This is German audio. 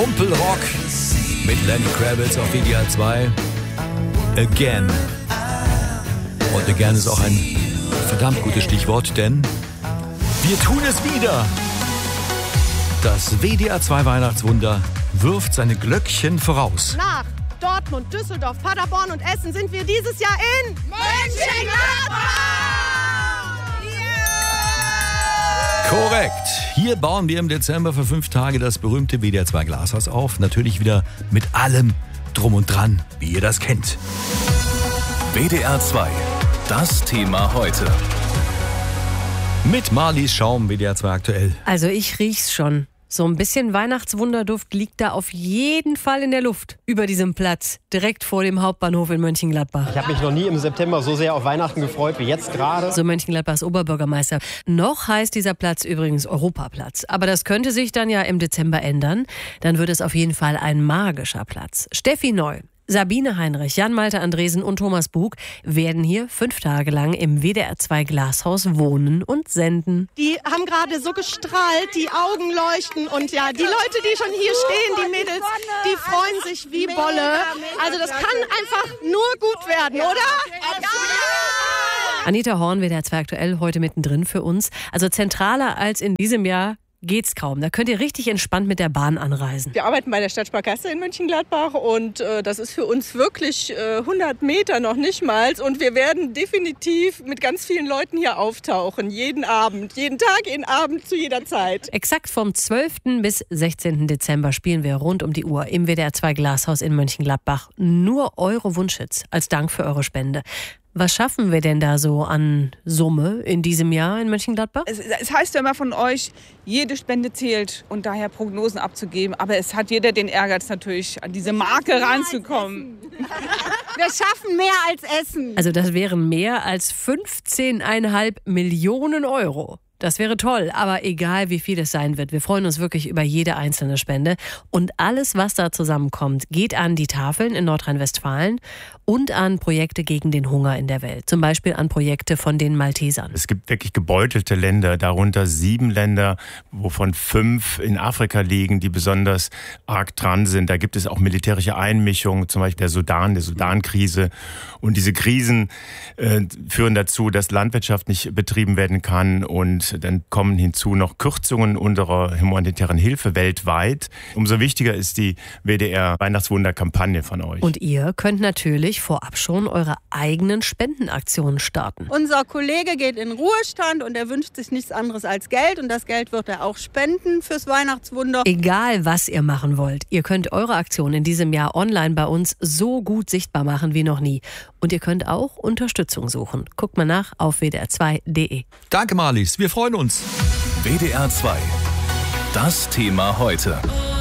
Rumpelrock mit Lenny Kravitz auf WDR 2. Again. Und again ist auch ein verdammt gutes Stichwort, denn wir tun es wieder. Das WDR 2 Weihnachtswunder wirft seine Glöckchen voraus. Nach Dortmund, Düsseldorf, Paderborn und Essen sind wir dieses Jahr in Mönchengladbach! Korrekt. Hier bauen wir im Dezember für 5 Tage das berühmte WDR 2 Glashaus auf. Natürlich wieder mit allem drum und dran, wie ihr das kennt. WDR 2, das Thema heute. Mit Marlies Schaum, WDR 2 aktuell. Also ich riech's schon. So ein bisschen Weihnachtswunderduft liegt da auf jeden Fall in der Luft. Über diesem Platz, direkt vor dem Hauptbahnhof in Mönchengladbach. Ich habe mich noch nie im September so sehr auf Weihnachten gefreut wie jetzt gerade. So Mönchengladbachs Oberbürgermeister. Noch heißt dieser Platz übrigens Europaplatz. Aber das könnte sich dann ja im Dezember ändern. Dann wird es auf jeden Fall ein magischer Platz. Steffi Neu, Sabine Heinrich, Jan-Malte Andresen und Thomas Bug werden hier 5 Tage lang im WDR 2 Glashaus wohnen und senden. Die haben gerade so gestrahlt, die Augen leuchten und ja, die Leute, die schon hier stehen, die Mädels, die freuen sich wie Bolle. Also das kann einfach nur gut werden, oder? Ja! Anita Horn, WDR 2 aktuell, heute mittendrin für uns. Also zentraler als in diesem Jahr geht's kaum. Da könnt ihr richtig entspannt mit der Bahn anreisen. Wir arbeiten bei der Stadtsparkasse in Mönchengladbach und das ist für uns wirklich 100 Meter noch nicht mal. Und wir werden definitiv mit ganz vielen Leuten hier auftauchen. Jeden Abend, jeden Tag, jeden Abend, zu jeder Zeit. Exakt vom 12. bis 16. Dezember spielen wir rund um die Uhr im WDR 2 Glashaus in Mönchengladbach. Nur eure Wunschhits als Dank für eure Spende. Was schaffen wir denn da so an Summe in diesem Jahr in Mönchengladbach? Es heißt ja immer von euch, jede Spende zählt und daher Prognosen abzugeben. Aber es hat jeder den Ehrgeiz natürlich, an diese Marke ranzukommen. Wir schaffen mehr als Essen. Also das wären mehr als 15,5 Millionen Euro. Das wäre toll, aber egal wie viel es sein wird, wir freuen uns wirklich über jede einzelne Spende. Und alles, was da zusammenkommt, geht an die Tafeln in Nordrhein-Westfalen und an Projekte gegen den Hunger in der Welt. Zum Beispiel an Projekte von den Maltesern. Es gibt wirklich gebeutelte Länder, darunter 7 Länder, wovon 5 in Afrika liegen, die besonders arg dran sind. Da gibt es auch militärische Einmischungen, zum Beispiel der Sudan-Krise. Und diese Krisen führen dazu, dass Landwirtschaft nicht betrieben werden kann und dann kommen hinzu noch Kürzungen unserer humanitären Hilfe weltweit. Umso wichtiger ist die WDR-Weihnachtswunder-Kampagne von euch. Und ihr könnt natürlich vorab schon eure eigenen Spendenaktionen starten. Unser Kollege geht in Ruhestand und er wünscht sich nichts anderes als Geld. Und das Geld wird er auch spenden fürs Weihnachtswunder. Egal, was ihr machen wollt, ihr könnt eure Aktion in diesem Jahr online bei uns so gut sichtbar machen wie noch nie. Und ihr könnt auch Unterstützung suchen. Guckt mal nach auf wdr2.de. Danke, Marlies. Wir freuen uns. WDR 2, das Thema heute.